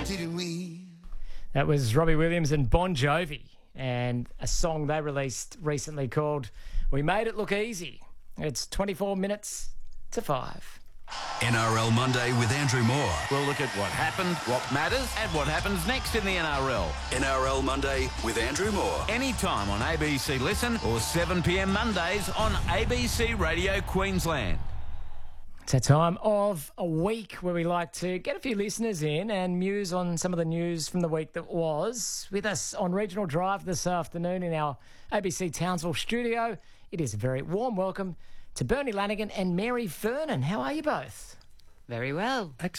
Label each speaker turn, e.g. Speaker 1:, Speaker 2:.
Speaker 1: didn't we?
Speaker 2: That was Robbie Williams and Bon Jovi, and a song they released recently called We Made It Look Easy. It's 24 minutes to 5.
Speaker 3: NRL Monday with Andrew Moore.
Speaker 4: We'll look at what happened, what matters, and what happens next in the NRL.
Speaker 3: NRL Monday with Andrew Moore.
Speaker 4: Anytime on ABC Listen or 7 p.m. Mondays on ABC Radio Queensland.
Speaker 2: It's a time of a week where we like to get a few listeners in and muse on some of the news from the week that was. With us on Regional Drive this afternoon in our ABC Townsville studio, it is a very warm welcome to Bernie Lanigan and Mary Vernon. How are you both?
Speaker 5: Very well.